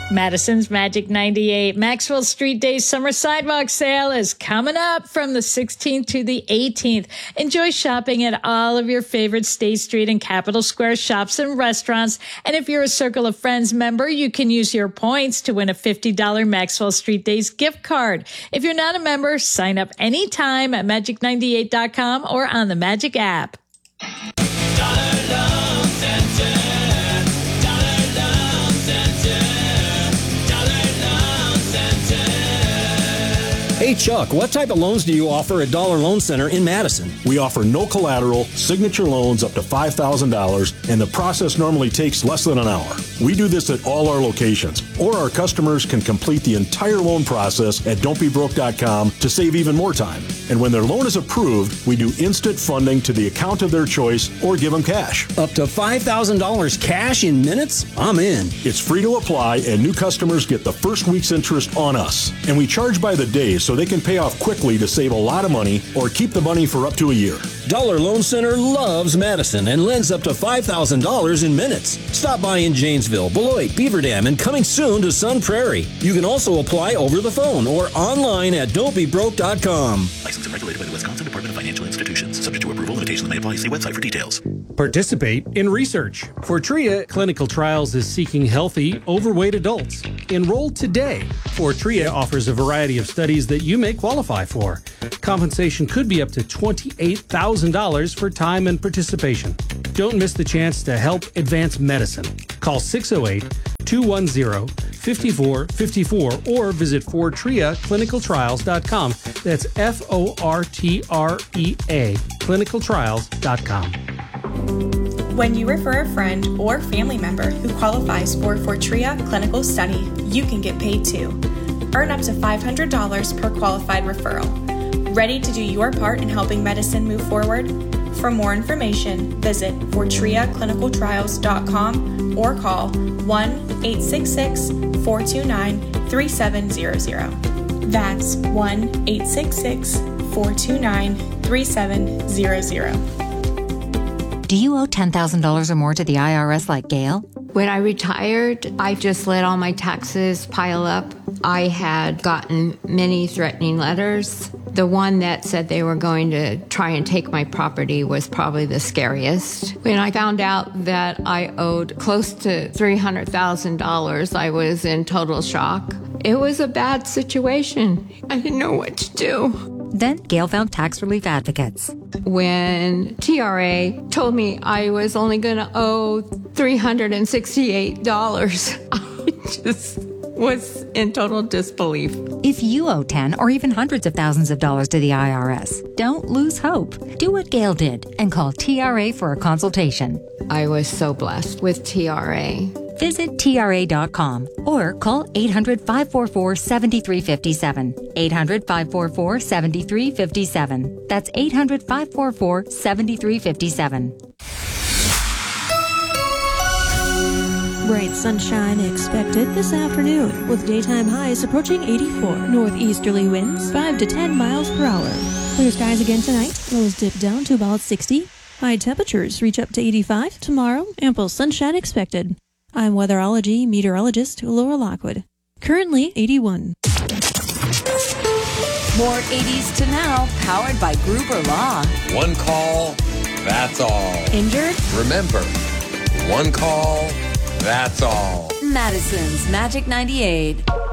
Madison's Magic 98 Maxwell Street Days Summer Sidewalk Sale is coming up from the 16th to the 18th. Enjoy shopping at all of your favorite State Street and Capitol Square shops and restaurants. And if you're a Circle of Friends member, you can use your points to win a $50 Maxwell Street Days gift card. If you're not a member, sign up anytime at magic98.com or on the Magic app. Hey, Chuck, what type of loans do you offer at Dollar Loan Center in Madison? We offer no collateral, signature loans up to $5,000, and the process normally takes less than an hour. We do this at all our locations, or our customers can complete the entire loan process at don'tbebroke.com to save even more time. And when their loan is approved, we do instant funding to the account of their choice or give them cash. Up to $5,000 cash in minutes? I'm in. It's free to apply, and new customers get the first week's interest on us. And we charge by the day, so they can pay off quickly to save a lot of money or keep the money for up to a year. Dollar Loan Center loves Madison and lends up to $5,000 in minutes. Stop by in Janesville, Beloit, Beaver Dam, and coming soon to Sun Prairie. You can also apply over the phone or online at don'tbebroke.com. Licensed and regulated by the Wisconsin Department of Financial Institutions. Subject to approval. Limitations may apply. See website for details. Participate in research. Fortrea Clinical Trials is seeking healthy, overweight adults. Enroll today. Fortrea offers a variety of studies that you may qualify for. Compensation could be up to $28,000 for time and participation. Don't miss the chance to help advance medicine. Call 608-210-5454 or visit FortreaClinicalTrials.com. That's FORTREA clinicaltrials.com. When you refer a friend or family member who qualifies for Fortrea Clinical Study, you can get paid too. Earn up to $500 per qualified referral. Ready to do your part in helping medicine move forward? For more information, visit FortreaClinicalTrials.com or call 1-866-429-3700. That's 1-866-429-3700. Do you owe $10,000 or more to the IRS like Gail? When I retired, I just let all my taxes pile up. I had gotten many threatening letters. The one that said they were going to try and take my property was probably the scariest. When I found out that I owed close to $300,000, I was in total shock. It was a bad situation. I didn't know what to do. Then Gail found tax relief advocates. When TRA told me I was only going to owe $368, I just was in total disbelief. If you owe 10 or even hundreds of thousands of dollars to the IRS, don't lose hope. Do what Gail did and call TRA for a consultation. I was so blessed with TRA. Visit TRA.com or call 800-544-7357. 800-544-7357. That's 800-544-7357. Bright sunshine expected this afternoon with daytime highs approaching 84. Northeasterly winds 5 to 10 miles per hour. Clear skies again tonight. Lows dip down to about 60. High temperatures reach up to 85. Tomorrow, ample sunshine expected. I'm weatherology meteorologist Laura Lockwood. Currently 81. More 80s to now, powered by Gruber Law. One call, that's all. Injured? Remember, one call, that's all. Madison's Magic 98.